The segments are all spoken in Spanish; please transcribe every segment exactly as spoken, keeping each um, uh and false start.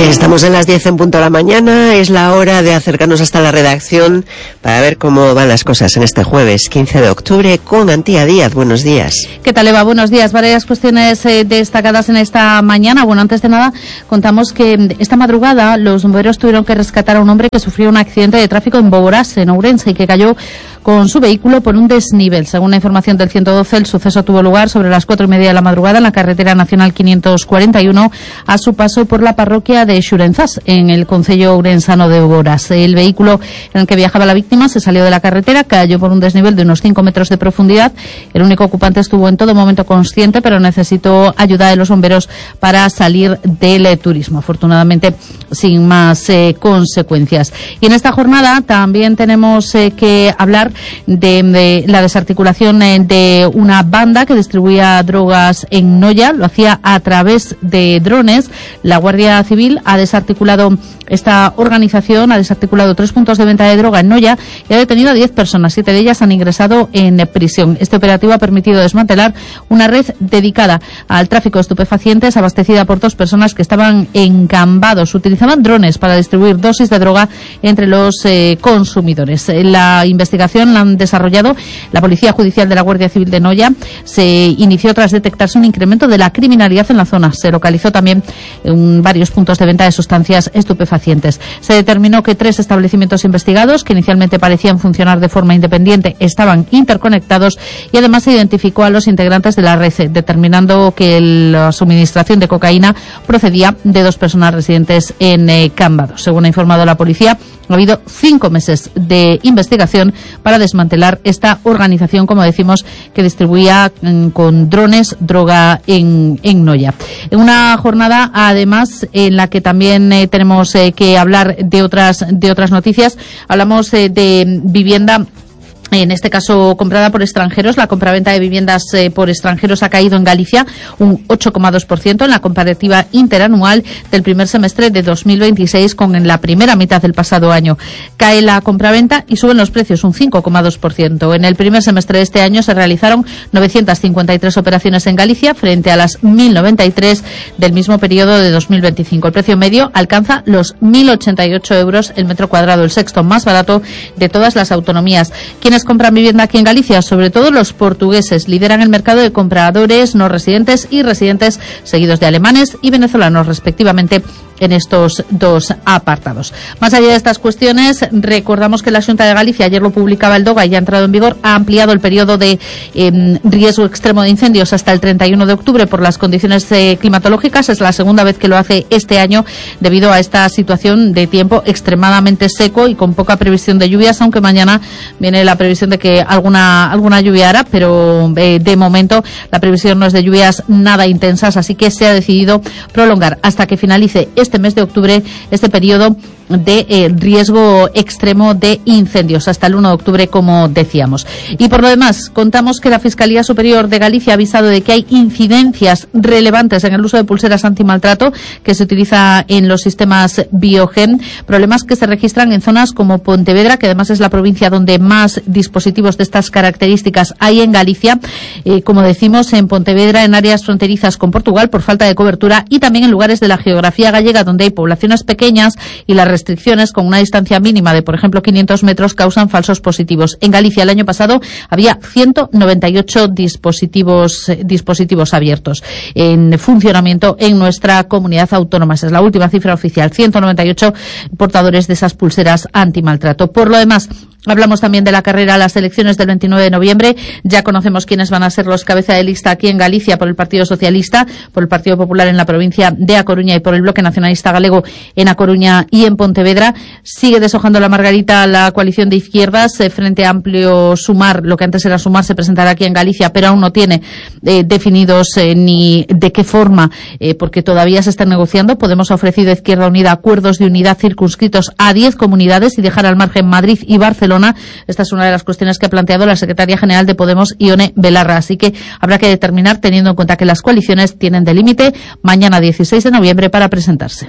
Estamos en las diez en punto de la mañana, es la hora de acercarnos hasta la redacción para ver cómo van las cosas en este jueves quince de octubre con Antía Díaz. Buenos días. ¿Qué tal, Eva? Buenos días. Varias cuestiones eh, destacadas en esta mañana. Bueno, antes de nada, contamos que esta madrugada los bomberos tuvieron que rescatar a un hombre que sufrió un accidente de tráfico en Boborás, en Ourense, y que cayó con su vehículo por un desnivel. Según la información del ciento doce, el suceso tuvo lugar sobre las cuatro y media de la madrugada en la carretera nacional quinientos cuarenta y uno, a su paso por la parroquia de Xurenzás, en el concello ourensano de Boborás. El vehículo en el que viajaba la víctima se salió de la carretera, cayó por un desnivel de unos cinco metros de profundidad. El único ocupante estuvo en todo momento consciente, pero necesitó ayuda de los bomberos para salir del eh, turismo. Afortunadamente, sin más eh, consecuencias. Y en esta jornada también tenemos eh, que hablar de, de la desarticulación eh, de una banda que distribuía drogas en Noya. Lo hacía a través de drones. La Guardia Civil ha desarticulado esta organización, ha desarticulado tres puntos de venta de droga en Noya y ha detenido a diez personas. Siete de ellas han ingresado en prisión. Este operativo ha permitido desmantelar una red dedicada al tráfico de estupefacientes, abastecida por dos personas que estaban encambados. Utilizaban drones para distribuir dosis de droga entre los eh, consumidores. La investigación la han desarrollado la Policía Judicial de la Guardia Civil de Noya. Se inició tras detectarse un incremento de la criminalidad en la zona. Se localizó también en varios puntos de venta de sustancias estupefacientes. Se determinó que tres establecimientos investigados, que inicialmente parecían funcionar de forma independiente, estaban interconectados, y además se identificó a los integrantes de la red, determinando que la suministración de cocaína procedía de dos personas residentes en eh, Cambados. Según ha informado la policía, ha habido cinco meses de investigación para desmantelar esta organización, como decimos, que distribuía mm, con drones droga en, en Noya. En una jornada, además, en la que también eh, tenemos eh, que hablar de otras de otras noticias. Hablamos eh, de vivienda, en este caso comprada por extranjeros. La compraventa de viviendas eh, por extranjeros ha caído en Galicia un ocho coma dos por ciento en la comparativa interanual del primer semestre de dos mil veintiséis con en la primera mitad del pasado año. Cae la compraventa y suben los precios un cinco coma dos por ciento. En el primer semestre de este año se realizaron novecientas cincuenta y tres operaciones en Galicia frente a las mil noventa y tres del mismo periodo de dos mil veinticinco. El precio medio alcanza los mil ochenta y ocho euros el metro cuadrado, el sexto más barato de todas las autonomías. ¿Quiénes compran vivienda aquí en Galicia? Sobre todo los portugueses. Lideran el mercado de compradores no residentes y residentes, seguidos de alemanes y venezolanos, respectivamente, en estos dos apartados. Más allá de estas cuestiones, recordamos que la Xunta de Galicia, ayer lo publicaba el DOGA y ya ha entrado en vigor, ha ampliado el periodo de eh, riesgo extremo de incendios hasta el treinta y uno de octubre por las condiciones eh, climatológicas. Es la segunda vez que lo hace este año debido a esta situación de tiempo extremadamente seco y con poca previsión de lluvias, aunque mañana viene la previsión de que alguna alguna lluvia hará, pero eh, de momento la previsión no es de lluvias nada intensas, así que se ha decidido prolongar hasta que finalice este mes de octubre este periodo de eh, riesgo extremo de incendios hasta el uno de octubre, como decíamos. Y por lo demás, contamos que la Fiscalía Superior de Galicia ha avisado de que hay incidencias relevantes en el uso de pulseras antimaltrato que se utiliza en los sistemas Biogen, problemas que se registran en zonas como Pontevedra, que además es la provincia donde más dispositivos de estas características hay en Galicia, eh, como decimos, en Pontevedra, en áreas fronterizas con Portugal por falta de cobertura, y también en lugares de la geografía gallega donde hay poblaciones pequeñas y las restricciones con una distancia mínima de, por ejemplo, quinientos metros causan falsos positivos. En Galicia el año pasado había ciento noventa y ocho dispositivos eh, dispositivos abiertos en funcionamiento en nuestra comunidad autónoma. Esa es la última cifra oficial, ciento noventa y ocho portadores de esas pulseras antimaltrato. Por lo demás, hablamos también de la carrera a las elecciones del veintinueve de noviembre. Ya conocemos quiénes van a ser los cabeza de lista aquí en Galicia por el Partido Socialista, por el Partido Popular en la provincia de A Coruña y por el Bloque Nacionalista Galego en A Coruña y en Pontevedra. Sigue deshojando la margarita la coalición de izquierdas. eh, Frente Amplio Sumar, lo que antes era Sumar, se presentará aquí en Galicia, pero aún no tiene eh, definidos eh, ni de qué forma, eh, porque todavía se están negociando. Podemos ha ofrecido a Izquierda Unida acuerdos de unidad circunscritos a diez comunidades y dejar al margen Madrid y Barcelona. Esta es una de las cuestiones que ha planteado la secretaria general de Podemos, Ione Belarra. Así que habrá que determinar, teniendo en cuenta que las coaliciones tienen de límite mañana dieciséis de noviembre para presentarse.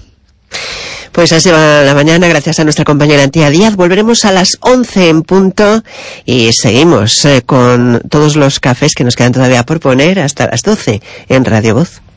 Pues así va la mañana, gracias a nuestra compañera Antía Díaz. Volveremos a las once en punto y seguimos eh, con todos los cafés que nos quedan todavía por poner hasta las doce en Radio Voz.